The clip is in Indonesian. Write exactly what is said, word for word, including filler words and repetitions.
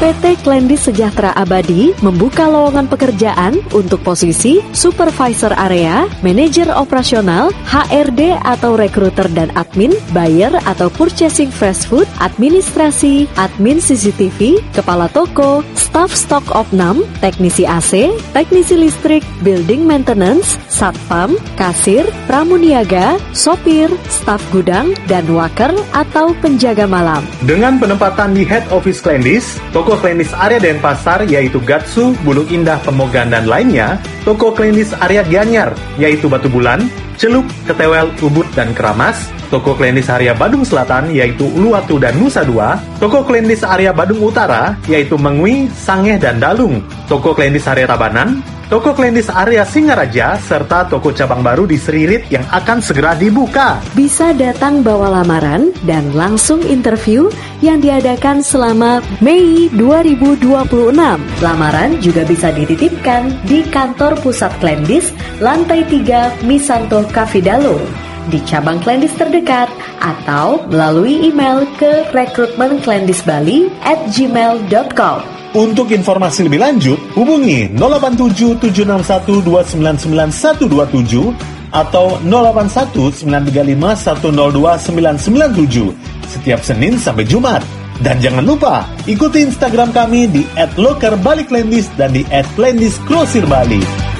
P T Klendis Sejahtera Abadi membuka lowongan pekerjaan untuk posisi Supervisor Area, Manajer Operasional, H R D atau Rekruter dan Admin, Buyer atau Purchasing Fresh Food, Administrasi, Admin C C T V, Kepala Toko, Staff Stock Opnam, Teknisi A C, Teknisi Listrik, Building Maintenance, Satpam, Kasir, Pramuniaga, Sopir, Staf Gudang, dan Waker atau Penjaga Malam. Dengan penempatan di Head Office Klendis, Toko Klendis Area Denpasar yaitu Gatsu, Bulung Indah, Pemogan, dan lainnya, Toko Klendis Area Gianyar yaitu Batu Bulan, Celuk, Ketewel, Ubud, dan Keramas, Toko Klendis Area Badung Selatan yaitu Uluwatu dan Nusa Dua, Toko Klendis Area Badung Utara yaitu Mengwi, Sangeh, dan Dalung, Toko Klendis Area Tabanan, Toko Klendis Area Singaraja, serta toko cabang baru di Seririt yang akan segera dibuka. Bisa datang bawa lamaran dan langsung interview yang diadakan selama Mei dua ribu dua puluh enam. Lamaran juga bisa dititipkan di kantor pusat Klendis, lantai tiga Misanto Kafidalo, di cabang Klendis terdekat, atau melalui email ke rekrutmenklendisbali at gmail dot com. Untuk informasi lebih lanjut, hubungi nol delapan tujuh tujuh enam satu dua sembilan sembilan satu dua tujuh atau nol delapan satu sembilan tiga lima satu nol dua sembilan sembilan tujuh setiap Senin sampai Jumat. Dan jangan lupa, ikuti Instagram kami di et loker bali klendis dan di et klendis grosir bali.